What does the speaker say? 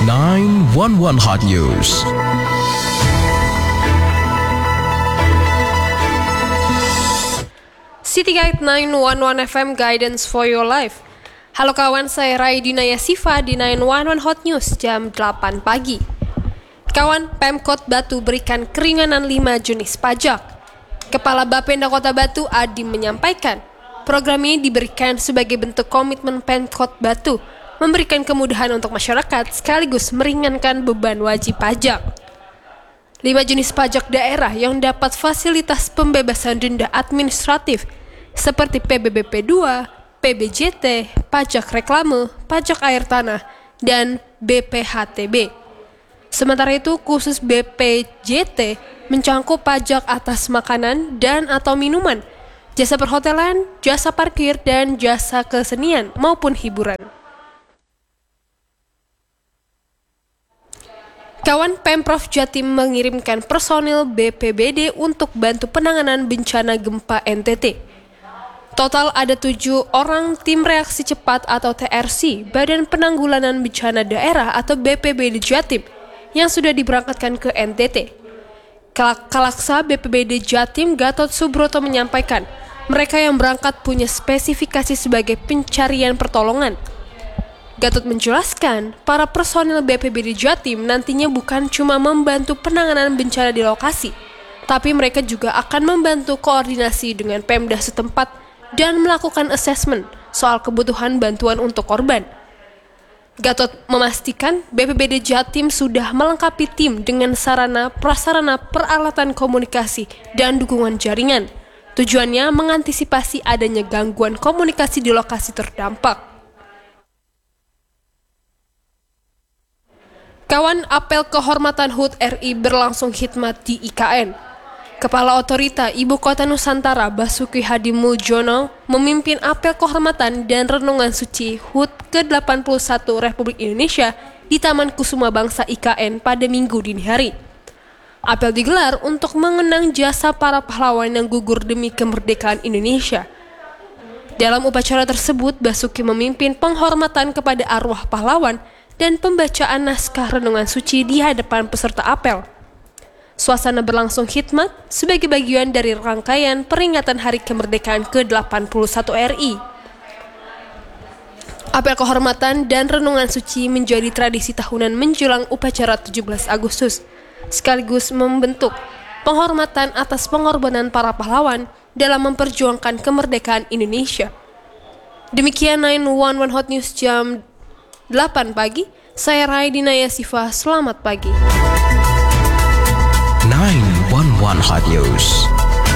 911 Hot News. City Guide 911 FM Guidance for Your Life. Halo kawan, saya Raidina Yasifa di 911 Hot News jam 8 pagi. Kawan, Pemkot Batu berikan keringanan 5 jenis pajak. Kepala Bapenda Kota Batu Adi menyampaikan, program ini diberikan sebagai bentuk komitmen Pemkot Batu memberikan kemudahan untuk masyarakat sekaligus meringankan beban wajib pajak. 5 jenis pajak daerah yang dapat fasilitas pembebasan denda administratif seperti PBBP 2, PBJT, pajak reklame, pajak air tanah, dan BPHTB. Sementara itu, khusus BPJT mencangkup pajak atas makanan dan atau minuman, jasa perhotelan, jasa parkir, dan jasa kesenian maupun hiburan. Kawan, Pemprov Jatim mengirimkan personil BPBD untuk bantu penanganan bencana gempa NTT. Total ada 7 orang tim reaksi cepat atau TRC, Badan Penanggulangan Bencana Daerah atau BPBD Jatim, yang sudah diberangkatkan ke NTT. Kalaksa BPBD Jatim Gatot Subroto menyampaikan, mereka yang berangkat punya spesifikasi sebagai pencarian pertolongan. Gatot menjelaskan, para personil BPBD Jatim nantinya bukan cuma membantu penanganan bencana di lokasi, tapi mereka juga akan membantu koordinasi dengan Pemda setempat dan melakukan asesmen soal kebutuhan bantuan untuk korban. Gatot memastikan BPBD Jatim sudah melengkapi tim dengan sarana prasarana peralatan komunikasi dan dukungan jaringan. Tujuannya mengantisipasi adanya gangguan komunikasi di lokasi terdampak. Kawan, apel kehormatan HUT RI berlangsung khidmat di IKN. Kepala Otorita Ibu Kota Nusantara Basuki Hadi Muljono memimpin apel kehormatan dan renungan suci HUT ke-81 Republik Indonesia di Taman Kusuma Bangsa IKN pada Minggu dini hari. Apel digelar untuk mengenang jasa para pahlawan yang gugur demi kemerdekaan Indonesia. Dalam upacara tersebut, Basuki memimpin penghormatan kepada arwah pahlawan dan pembacaan naskah renungan suci di hadapan peserta apel. Suasana berlangsung khidmat sebagai bagian dari rangkaian peringatan Hari Kemerdekaan ke-81 RI. Apel kehormatan dan renungan suci menjadi tradisi tahunan menjelang upacara 17 Agustus, sekaligus membentuk penghormatan atas pengorbanan para pahlawan dalam memperjuangkan kemerdekaan Indonesia. Demikian 911 Hot News jam 8 pagi, saya Raidina Yasifa, selamat pagi. 911 Hot News.